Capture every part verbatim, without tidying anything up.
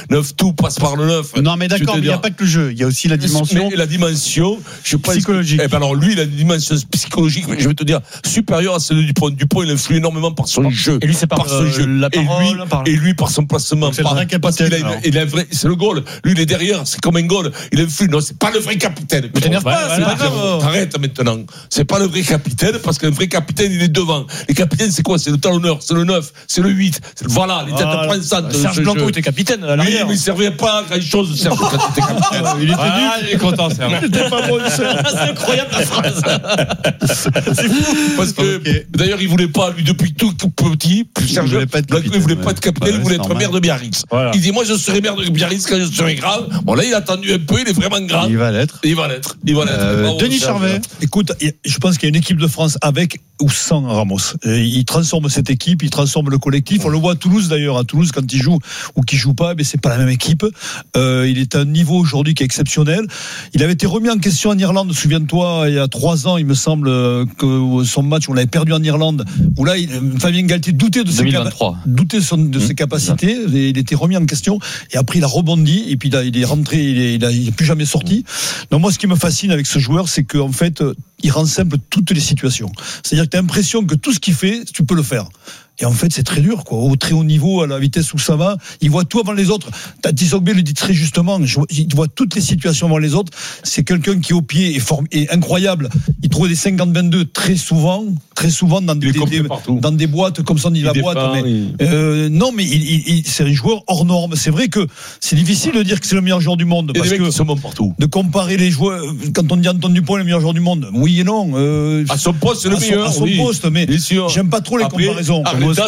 neuf tout passe par le neuf. Non, mais d'accord, mais il n'y a pas que le jeu. Il y a aussi la dimension mais la dimension je pense psychologique. Que, eh ben alors lui, il a une dimension psychologique, je vais te dire, supérieure à celle de Dupont. Dupont, il influe énormément par son jeu. Et lui, c'est par, par son euh, jeu. la parole. Et lui, par... et lui par son placement. Donc c'est par, le vrai capitaine. Il a, il a vrai, c'est le goal. Lui, il est derrière, c'est comme un goal. Il influe. Non, c'est pas le vrai capitaine. Mais t'énerve pas, ouais, c'est voilà, pas grave. Arrête maintenant. C'est pas le vrai capitaine parce que le vrai capitaine, il est devant. Les capitaines, c'est quoi? C'est le talonneur, c'est le neuf, c'est le huit. Voilà, les têtes ah, pensantes. Serge Blanco était capitaine à l'arrière. Oui, mais il servait pas à grand chose, Serge, quand il était capitaine. Il était ah, nul. Il est content, Serge. Il était pas bon, Serge. C'est incroyable la phrase. C'est fou. Parce que, okay. D'ailleurs, il voulait pas, lui, depuis tout petit, Serge il voulait pas être Blanco, capitaine. il voulait pas être capitaine, bah, il voulait être normal. Maire de Biarritz. Voilà. Il dit, moi, je serai maire de Biarritz quand je serai grave. Bon, là, il a attendu un peu, il est vraiment grave. Il va l'être. Il va l'être. Il va l'être. Euh, bon, Denis Charvet. Écoute, je pense qu'il y a une équipe de France avec ou sans Ramos. Il transforme cette équipe, il transforme le collectif. On le voit à Toulouse d'ailleurs. À Toulouse, quand il joue ou qu'il joue pas, mais c'est pas la même équipe. Euh, il est à un niveau aujourd'hui qui est exceptionnel. Il avait été remis en question en Irlande. Souviens-toi, il y a trois ans, il me semble que son match, on l'avait perdu en Irlande. Où là, il, Fabien Galtier doutait de ses, capa- doutait son, de ses capacités. Et il était remis en question. Et après, il a rebondi. Et puis là, il est rentré. Il est, il a, il est plus jamais sorti. Donc moi, ce qui me fascine avec ce joueur, c'est qu'en fait, il rend simple toutes les situations. C'est-à-dire que tu as l'impression que tout ce qu'il fait, tu peux le faire. Et en fait, c'est très dur, quoi. Au très haut niveau, à la vitesse où ça va, il voit tout avant les autres. Tati Sogbe le dit très justement. Il voit toutes les situations avant les autres. C'est quelqu'un qui, au pied, est, form- est incroyable. Il trouve des cinquante vingt-deux très souvent, très souvent dans des, des, dans des boîtes, comme ça on dit la boîte. Mais, il... euh, non, mais il, il, il, c'est un joueur hors norme. C'est vrai que c'est difficile de dire que c'est le meilleur joueur du monde. Il y a parce des mecs que qui sont bons partout. De comparer les joueurs, quand on dit Antoine Dupont, le meilleur joueur du monde, oui et non. Euh, à son poste, c'est le meilleur. À son oui. poste, mais j'aime pas trop les Après, comparaisons. Arrêta,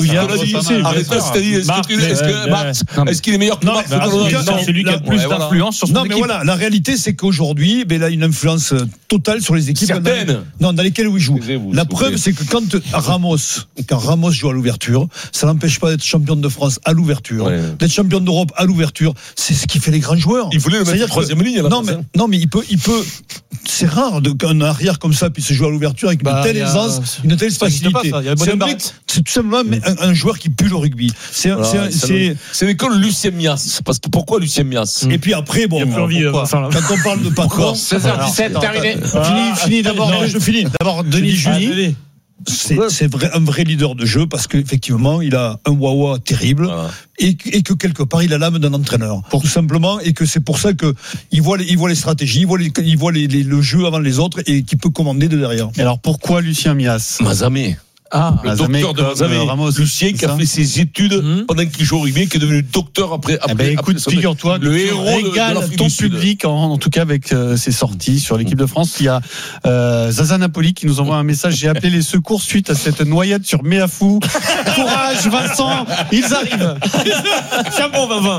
est-ce qu'il est meilleur que Marc? Non, c'est lui qui a le plus d'influence sur son équipe. Non, mais voilà, la réalité, c'est qu'aujourd'hui, il a une influence totale sur les équipes. Certaines. Non, dans lesquelles il joue. La preuve, c'est que quand Ramos, quand Ramos joue à l'ouverture, ça n'empêche pas d'être champion de France à l'ouverture, d'être champion d'Europe à l'ouverture. C'est ce qui fait les grands joueurs. Il voulait le mettre en troisième ligne. Non, mais non, mais il peut, il peut. C'est rare qu'un arrière comme ça puisse jouer à l'ouverture avec une telle aisance, une telle facilité. C'est tout simplement un joueur qui pue le rugby. C'est, voilà, c'est, c'est, c'est, c'est l'école Lucien Mias. Parce que pourquoi Lucien Mias? Et puis après, bon, bon envie, quand on parle de patron, seize heures dix-sept, terminé. Fini, fini d'abord. Non, je finis. D'abord, Denis Juni. C'est, c'est vrai, un vrai leader de jeu parce qu'effectivement, il a un wawa terrible voilà. et, et que quelque part, il a l'âme d'un entraîneur. Pour, tout simplement, et que c'est pour ça qu'il voit les, il voit les stratégies, il voit, les, il voit les, les, le jeu avant les autres et qu'il peut commander de derrière. Et alors, pourquoi Lucien Mias? Mazamé. Ah, le Mazamé, docteur de Mazamé, Ramos, Lucien qui a fait ses études mmh. pendant qu'il joue au rugby, qui est devenu docteur après. après, eh ben, écoute, après figure-toi, le héros régale de, de ton public, en, en tout cas avec euh, ses sorties sur l'équipe de France. Il y a euh, Zaza Napoli qui nous envoie un message. J'ai appelé les secours suite à cette noyade sur Méafou. Courage, Vincent, ils arrivent. Tiens bon, Vincent.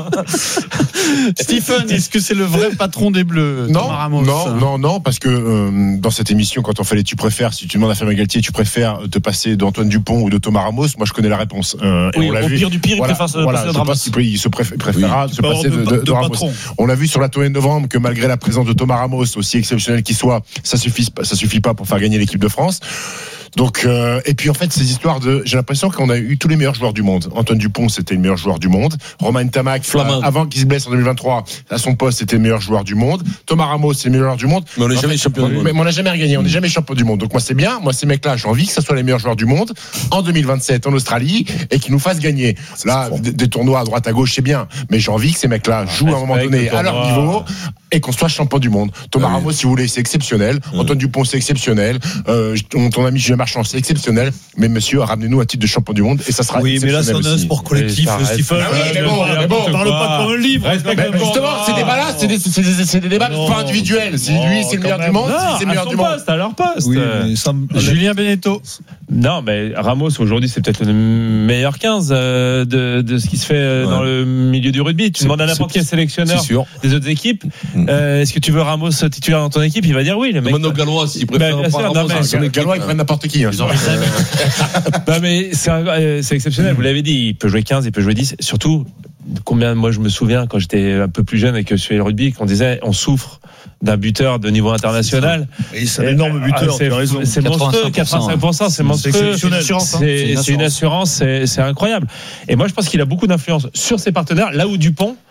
Stephen, est-ce que c'est le vrai patron des Bleus? Non, Ramos, non, non, non, parce que euh, dans cette émission, quand on fait les tu préfères, si tu demandes à Fabien Galtier, tu préfères te passer d'Antoine Dupont ou de Thomas Ramos, moi je connais la réponse. Euh, oui, et on l'a au vu. pire du pire, voilà, il préfère se voilà, passer de Ramos. Il se préfère, préférera oui, se passer de, de, de, de Ramos. Patron. On l'a vu sur la tournée de novembre que malgré la présence de Thomas Ramos, aussi exceptionnel qu'il soit, ça suffit, ça suffit pas pour faire gagner l'équipe de France. Donc euh, et puis en fait ces histoires de, j'ai l'impression qu'on a eu tous les meilleurs joueurs du monde. Antoine Dupont c'était le meilleur joueur du monde. Romain Ntamak euh, avant qu'il se blesse en deux mille vingt-trois à son poste c'était le meilleur joueur du monde. Thomas Ramos c'est le meilleur joueur du monde. Mais on n'est jamais champion du monde. Mais on n'a jamais gagné. On n'est jamais champion du monde. Donc moi c'est bien. Moi ces mecs-là j'ai envie que ça soit les meilleurs joueurs du monde en deux mille vingt-sept en Australie et qu'ils nous fassent gagner. Là des, des tournois à droite à gauche c'est bien. Mais j'ai envie que ces mecs-là jouent à un moment donné à leur niveau et qu'on soit champion du monde. Thomas oui. Ramos si vous voulez c'est exceptionnel. Oui. Antoine Dupont c'est exceptionnel. Euh, ton, ton ami Julien Marchand c'est exceptionnel. Mais monsieur, ramenez-nous un titre de champion du monde et ça sera. Oui, mais là, c'est un sport collectif, Stephen. Ah oui, mais bon, mais bon, on parle pas comme un livre. Mais justement, ces débats-là, c'est des, c'est des, c'est des débats non, pas individuels. Si lui, c'est le meilleur du monde, si c'est le meilleur du monde. À leur poste. Oui, ça, Julien Beneteau. Non, mais Ramos aujourd'hui, c'est peut-être le meilleur quinze de, de ce qui se fait ouais. dans le milieu du rugby. Tu c'est, demandes à n'importe quel sélectionneur des autres équipes, mmh. euh, est-ce que tu veux Ramos titulaire dans ton équipe? Il va dire oui. Le mec. Demande aux Gallois s'ils préfèrent pas Ramos. Les Gallois ils prennent n'importe qui. Ils ont non mais c'est, c'est exceptionnel, vous l'avez dit, il peut jouer quinze, il peut jouer dix, surtout combien, moi je me souviens quand j'étais un peu plus jeune et que je suivais le rugby, qu'on disait on souffre d'un buteur de niveau international. Et c'est un énorme buteur, c'est, c'est, c'est monstrueux, quatre-vingt-cinq pour cent, c'est monstrueux, c'est, c'est, une assurance, c'est, c'est une assurance, c'est, c'est incroyable. Et moi je pense qu'il a beaucoup d'influence sur ses partenaires, là où Dupont